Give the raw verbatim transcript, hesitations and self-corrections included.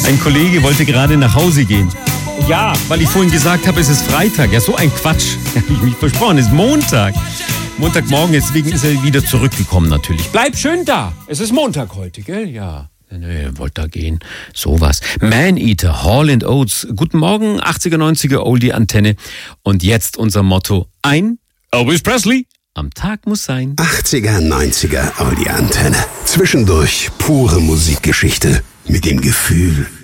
Ein Kollege wollte gerade nach Hause gehen. Ja, weil ich vorhin gesagt habe, es ist Freitag. Ja, so ein Quatsch. Habe ich mich versprochen, es ist Montag. Montagmorgen, deswegen ist er wieder zurückgekommen natürlich. Bleib schön da. Es ist Montag heute, gell? Ja. Nö, wollte da gehen. Sowas. Man-Eater, Hall and Oates. Guten Morgen, achtziger, neunziger Oldie-Antenne. Und jetzt unser Motto. Ein Elvis Presley. Am Tag muss sein. achtziger, neunziger Oldie-Antenne. Zwischendurch pure Musikgeschichte mit dem Gefühl